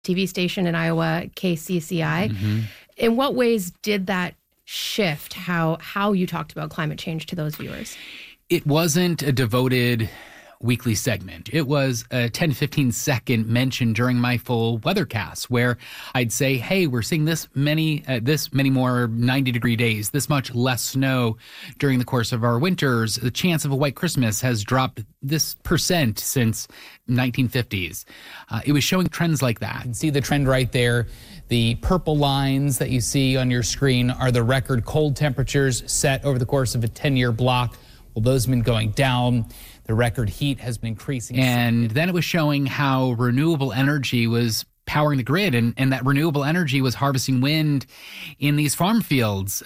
TV station in Iowa, KCCI. Mm-hmm. In what ways did that shift how you talked about climate change to those viewers? It wasn't a devoted weekly segment. It was a 10 to 15 second mention during my full weathercast where I'd say, hey, we're seeing this many more 90-degree days, this much less snow during the course of our winters. The chance of a white Christmas has dropped this % since 1950s. It was showing trends like that. You can see the trend right there. The purple lines that you see on your screen are the record cold temperatures set over the course of a 10-year block. Well, those have been going down. The record heat has been increasing. And then it was showing how renewable energy was powering the grid, and that renewable energy was harvesting wind in these farm fields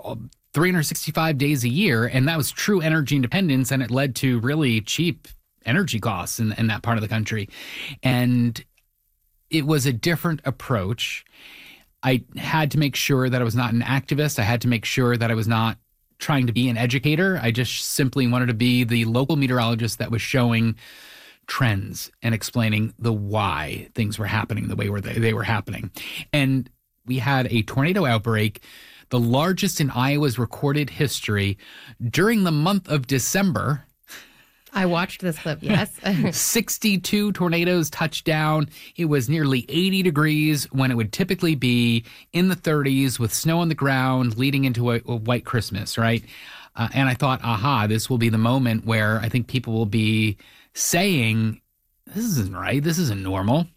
365 days a year. And that was true energy independence, and it led to really cheap energy costs in that part of the country. And it was a different approach. I had to make sure that I was not an activist. I had to make sure that I was not trying to be an educator. I just simply wanted to be the local meteorologist that was showing trends and explaining the why things were happening the way they were happening. And we had a tornado outbreak, the largest in Iowa's recorded history, during the month of December. I watched this clip, yes. 62 tornadoes touched down. It was nearly 80 degrees when it would typically be in the 30s with snow on the ground leading into a white Christmas, right? And I thought, this will be the moment where I think people will be saying, this isn't right. This isn't normal.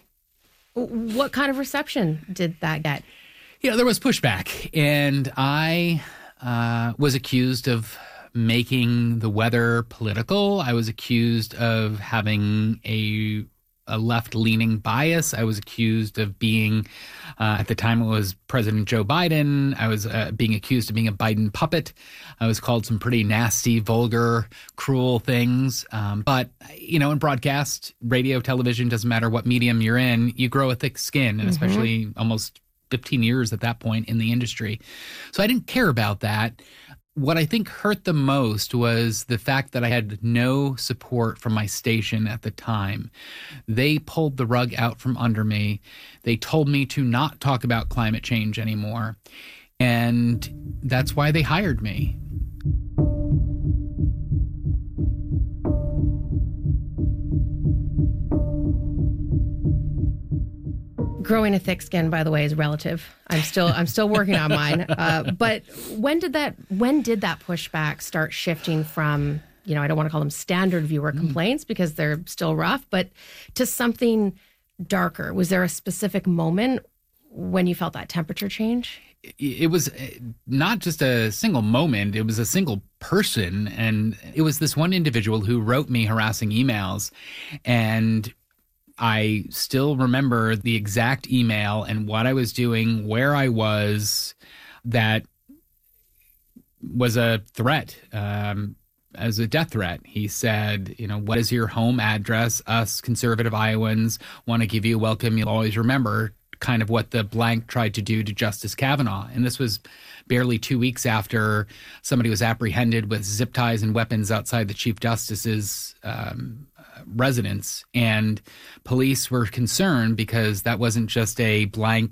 What kind of reception did that get? There was pushback. And I was accused of making the weather political. I was accused of having a left-leaning bias. I was accused of being, at the time it was President Joe Biden. I was being accused of being a Biden puppet. I was called some pretty nasty, vulgar, cruel things. But, in broadcast, radio, television, doesn't matter what medium you're in, you grow a thick skin, and especially almost 15 years at that point in the industry. So I didn't care about that. What I think hurt the most was the fact that I had no support from my station at the time. They pulled the rug out from under me. They told me to not talk about climate change anymore. And that's why they hired me. Growing a thick skin, by the way, is relative. I'm still working on mine. But when did that pushback start shifting from, I don't want to call them standard viewer complaints because they're still rough, but to something darker? Was there a specific moment when you felt that temperature change? It was not just a single moment. It was a single person. And it was this one individual who wrote me harassing emails, and I still remember the exact email and what I was doing, where I was. That was a threat, as a death threat. He said, what is your home address? Us conservative Iowans want to give you a welcome. You'll always remember, kind of what the blank tried to do to Justice Kavanaugh. And this was barely 2 weeks after somebody was apprehended with zip ties and weapons outside the Chief Justice's residence. And police were concerned because that wasn't just a blank,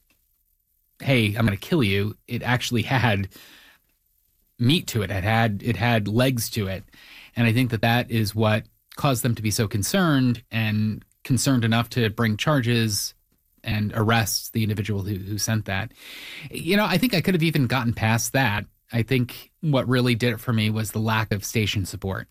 hey, I'm going to kill you. It actually had meat to it. It had legs to it. And I think that is what caused them to be so concerned, and concerned enough to bring charges and arrest the individual who sent that. I think I could have even gotten past that. I think what really did it for me was the lack of station support.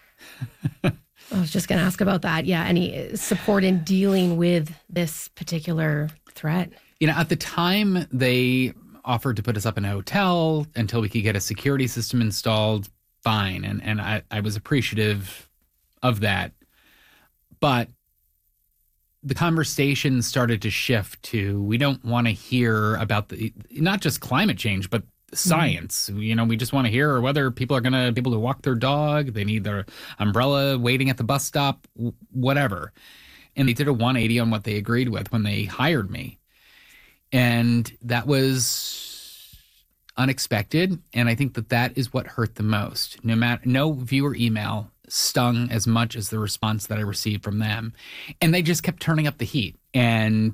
I was just going to ask about that. Yeah, any support in dealing with this particular threat? At the time, they offered to put us up in a hotel until we could get a security system installed. Fine. And I was appreciative of that. But the conversation started to shift to, we don't want to hear about not just climate change, but science. We just want to hear whether people are going to be able to walk their dog. They need their umbrella waiting at the bus stop, whatever. And they did a 180 on what they agreed with when they hired me. And that was unexpected. And I think that is what hurt the most. No viewer email stung as much as the response that I received from them. And they just kept turning up the heat. And